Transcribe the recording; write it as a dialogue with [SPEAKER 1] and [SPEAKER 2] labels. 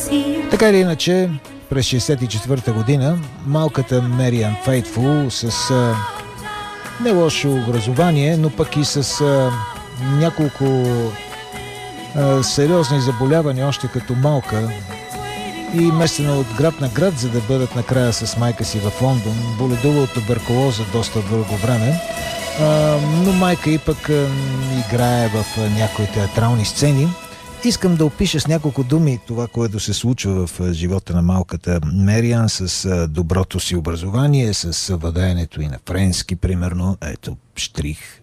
[SPEAKER 1] Така или иначе, през 1964 година малката Мериан Фейтфул с не лошо образование, но пък и с няколко сериозни заболявания още като малка и местена от град на град, за да бъдат накрая с майка си в Лондон. Боледува от туберкулоза доста дълго време, но майка и пък играе в някои театрални сцени. Искам да опиша с няколко думи това, което се случва в живота на малката Мериан с доброто си образование, с владеенето и на френски, примерно. Ето, штрих.